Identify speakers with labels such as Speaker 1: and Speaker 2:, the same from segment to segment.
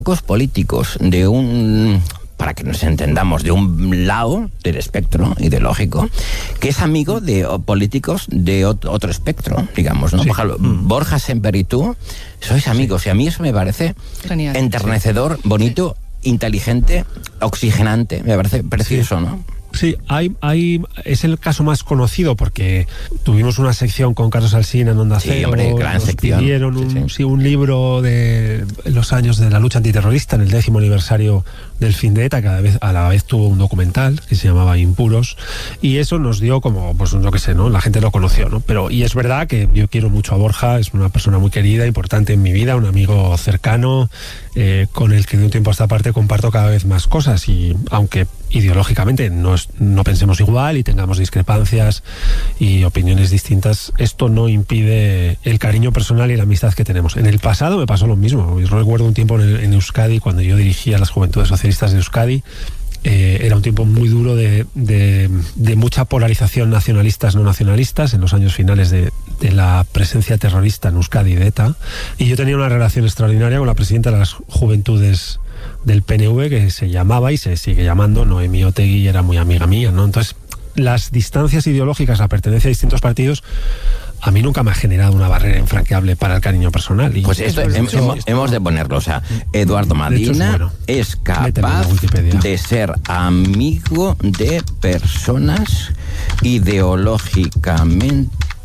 Speaker 1: políticos de un... para que nos entendamos, de un lado del espectro ideológico, que es amigo de políticos de otro espectro, digamos, ¿no? Sí. Por ejemplo, Borja Semper y tú sois amigos, y a mí eso me parece genial, enternecedor, bonito, inteligente, oxigenante, me parece precioso, ¿no?
Speaker 2: Sí, es el caso más conocido porque tuvimos una sección con Carlos Alsina en Onda Cero.
Speaker 1: Sí, hombre, gran sección.
Speaker 2: Pidieron un libro de los años de la lucha antiterrorista en el 10º aniversario del fin de ETA, que a la vez tuvo un documental que se llamaba Impuros, y eso nos dio como, pues yo qué sé, ¿no? La gente lo conoció, ¿no? Y es verdad que yo quiero mucho a Borja, es una persona muy querida, importante en mi vida, un amigo cercano, con el que de un tiempo a esta parte comparto cada vez más cosas, y aunque ideológicamente no pensemos igual y tengamos discrepancias y opiniones distintas, esto no impide el cariño personal y la amistad que tenemos. En el pasado me pasó lo mismo. Yo recuerdo un tiempo en Euskadi, cuando yo dirigía las Juventudes Socialistas de Euskadi. Era un tiempo muy duro de mucha polarización nacionalistas no nacionalistas en los años finales de la presencia terrorista en Euskadi de ETA, y yo tenía una relación extraordinaria con la presidenta de las Juventudes del PNV, que se llamaba y se sigue llamando Noemí Otegi, y era muy amiga mía, ¿no? Entonces, las distancias ideológicas, la pertenencia a distintos partidos, a mí nunca me ha generado una barrera infranqueable para el cariño personal. Y
Speaker 1: pues esto hemos de ponerlo. O sea, Eduardo Madina es capaz de ser amigo de personas ideológicamente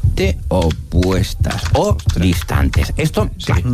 Speaker 1: opuestas o distantes. Esto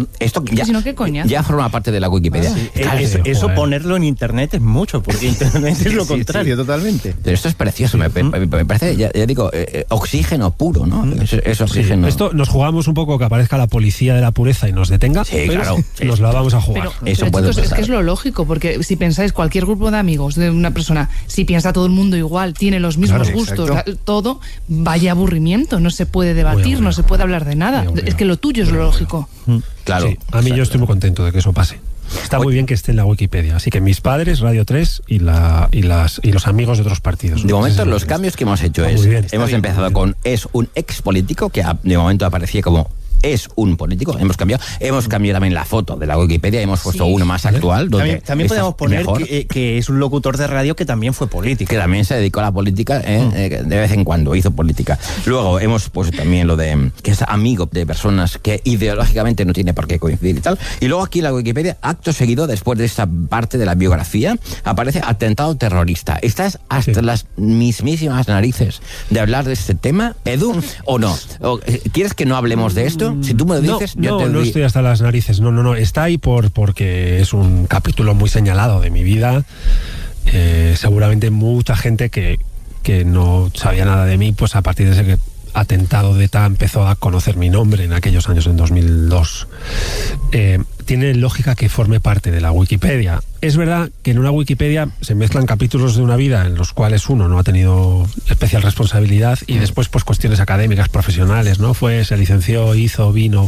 Speaker 1: ya forma parte de la Wikipedia.
Speaker 3: Eso ponerlo en internet es mucho, porque internet es lo contrario, totalmente.
Speaker 1: Pero esto es precioso, me parece, ya digo, oxígeno puro, ¿no? Es oxígeno.
Speaker 2: Esto nos jugamos un poco que aparezca la policía de la pureza y nos detenga,
Speaker 1: claro,
Speaker 2: nos la vamos a jugar.
Speaker 4: Pero chicos, es que es lo lógico, porque si pensáis, cualquier grupo de amigos de una persona, si piensa todo el mundo igual, tiene los mismos gustos, todo, vaya aburrimiento, no se puede debatir, no se puede hablar de nada. Es que lo tuyo es lo lógico.
Speaker 1: Claro.
Speaker 2: Sí, a mí yo estoy muy contento de que eso pase. Está muy bien que esté en la Wikipedia. Así que mis padres, Radio 3 y los amigos de otros partidos.
Speaker 1: De momento, los cambios que hemos hecho hemos empezado con es un ex político, que de momento aparecía como es un político. Hemos cambiado también la foto de la Wikipedia, hemos puesto uno más actual. Donde
Speaker 3: también podemos poner que es un locutor de radio que también fue político.
Speaker 1: Que también se dedicó a la política, de vez en cuando hizo política. Luego hemos puesto también lo de que es amigo de personas que ideológicamente no tiene por qué coincidir y tal. Y luego aquí en la Wikipedia, acto seguido, después de esta parte de la biografía, aparece atentado terrorista. ¿Estás hasta las mismísimas narices de hablar de este tema, Edu, o no? ¿Quieres que no hablemos de esto? Si tú me lo dices, yo te
Speaker 2: no estoy hasta las narices. No. Está ahí porque es un capítulo muy señalado de mi vida. Seguramente mucha gente que no sabía nada de mí, pues a partir de ese atentado de ETA empezó a conocer mi nombre en aquellos años, en 2002. Tiene lógica que forme parte de la Wikipedia. Es verdad que en una Wikipedia se mezclan capítulos de una vida en los cuales uno no ha tenido especial responsabilidad y después pues cuestiones académicas, profesionales, ¿no? Se licenció, vino.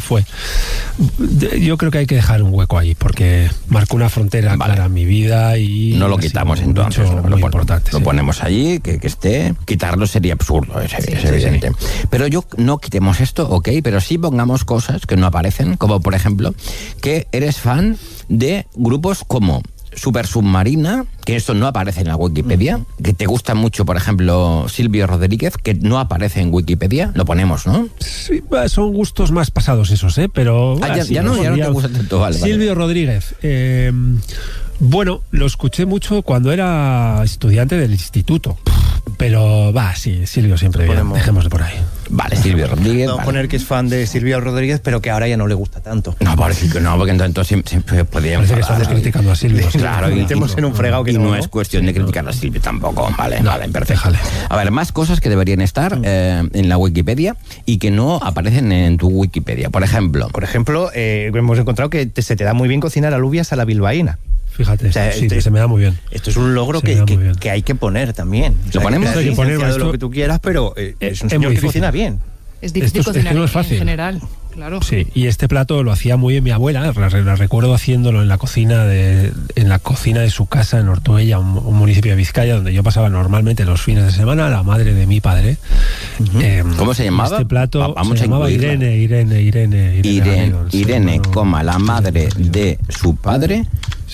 Speaker 2: Yo creo que hay que dejar un hueco ahí porque marcó una frontera clara en mi vida y
Speaker 1: no lo quitamos entonces,
Speaker 2: muy importante.
Speaker 1: Lo ponemos allí, que esté. Quitarlo sería absurdo, es evidente. Sí. Pero no quitemos esto, ok, pero sí pongamos cosas que no aparecen, como por ejemplo que eres fan de grupos como Super Submarina, que esto no aparece en la Wikipedia, que te gusta mucho, por ejemplo, Silvio Rodríguez, que no aparece en Wikipedia, lo ponemos, ¿no?
Speaker 2: Sí, son gustos más pasados esos, pero...
Speaker 1: ya no te gusta tanto, vale.
Speaker 2: Silvio Rodríguez, bueno, lo escuché mucho cuando era estudiante del instituto, pero Silvio siempre bien, dejémosle por ahí.
Speaker 1: Vale, Silvio Rodríguez.
Speaker 3: Vamos a poner que es fan de Silvio Rodríguez, pero que ahora ya no le gusta tanto.
Speaker 1: No, parece que no, porque entonces siempre podríamos...
Speaker 2: Parece que estamos criticando a Silvio.
Speaker 3: Claro, y metemos en un fregado que
Speaker 1: no es cuestión de criticar a Silvio tampoco. Vale, perfecto.
Speaker 2: Déjale.
Speaker 1: A ver, más cosas que deberían estar en la Wikipedia y que no aparecen en tu Wikipedia. Por ejemplo,
Speaker 3: hemos encontrado que se te da muy bien cocinar alubias a la bilbaína.
Speaker 2: Fíjate, se me da muy bien.
Speaker 3: Esto es un logro que hay que poner también.
Speaker 1: ¿Lo ponemos?
Speaker 3: Hay que poner lo que tú quieras, pero es un señor que cocina bien.
Speaker 4: Es difícil cocinar
Speaker 2: no es fácil.
Speaker 4: en general. Claro.
Speaker 2: Sí, y este plato lo hacía muy bien mi abuela, la recuerdo haciéndolo en la cocina de su casa en Ortuella, un municipio de Vizcaya, donde yo pasaba normalmente los fines de semana, la madre de mi padre.
Speaker 1: ¿Cómo se llamaba?
Speaker 2: Este plato
Speaker 1: Vamos
Speaker 2: se llamaba Irene,
Speaker 1: Irene, la madre de su padre.